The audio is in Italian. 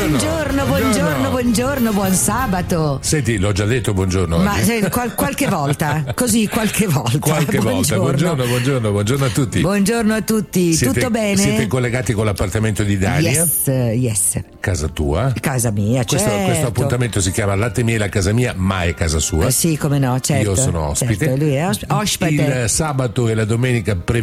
Buongiorno, buon sabato. Senti, l'ho già detto buongiorno. Ma qualche volta, qualche volta. Buongiorno a tutti. Buongiorno a tutti, tutto bene? Siete collegati con l'appartamento di Dalia? Yes. Casa tua? Casa mia, certo. Questo appuntamento si chiama Latte Miele a casa mia, ma è casa sua. Sì, come no, certo. Io sono ospite. Certo, lui è ospite. Il sabato e la domenica